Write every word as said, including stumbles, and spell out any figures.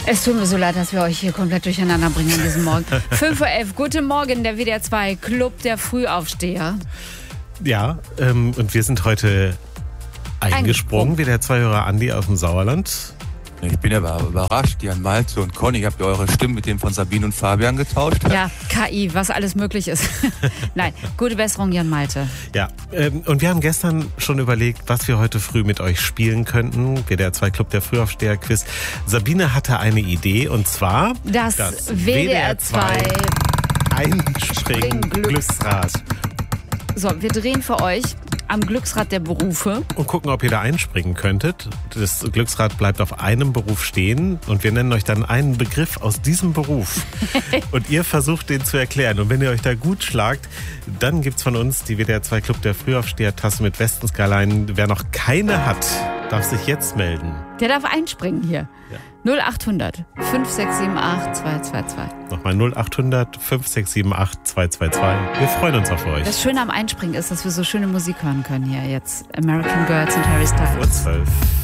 Es tut mir so leid, dass wir euch hier komplett durcheinander bringen an diesem Morgen. fünf Uhr elf, guten Morgen, der W D R zwei Club der Frühaufsteher. Ja, ähm, und wir sind heute eingesprungen, eingesprungen. W D R zwei-Hörer Andi aus dem Sauerland. Ich bin aber überrascht, Jan Malte und Conny, habt ihr eure Stimmen mit dem von Sabine und Fabian getauscht? Ja, K I, was alles möglich ist. Nein, gute Besserung, Jan Malte. Ja, ähm, und wir haben gestern schon überlegt, was wir heute früh mit euch spielen könnten. W D R zwei Club der Frühaufsteher-Quiz. Sabine hatte eine Idee, und zwar das, das W D R zwei Einspringen-Glücksrad. So, wir drehen für euch am Glücksrad der Berufe. Und gucken, ob ihr da einspringen könntet. Das Glücksrad bleibt auf einem Beruf stehen und wir nennen euch dann einen Begriff aus diesem Beruf. Und ihr versucht, den zu erklären. Und wenn ihr euch da gut schlagt, dann gibt's von uns die W D R zwei Club der Frühaufsteher-Tasse mit Westenskalein. Wer noch keine hat, darf sich jetzt melden. Der darf einspringen hier. Ja. null acht hundert fünf sechs sieben acht zwei zwei zwei. Nochmal null acht hundert fünf sechs sieben acht zwei zwei zwei. Wir freuen uns auf euch. Das Schöne am Einspringen ist, dass wir so schöne Musik hören können hier jetzt. American Girls und Harry Styles. Vor zwölf.